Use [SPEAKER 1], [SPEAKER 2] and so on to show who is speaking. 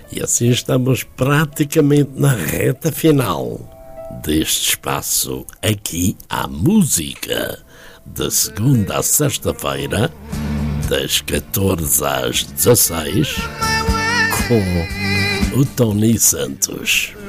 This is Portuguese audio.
[SPEAKER 1] E assim estamos praticamente na reta final deste espaço. Aqui há música, de segunda a sexta-feira, das 14 às 16, com o Tony Santos.